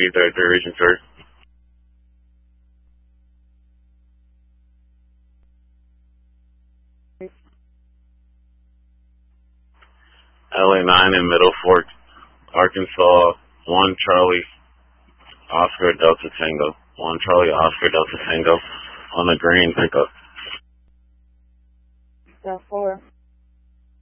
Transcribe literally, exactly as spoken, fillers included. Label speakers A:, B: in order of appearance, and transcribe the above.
A: three thirty-three, reaching third. L A nine in Middle Fork, Arkansas, one Charlie Oscar Delta Tango. one Charlie Oscar Delta Tango on the green pickup.
B: Got four.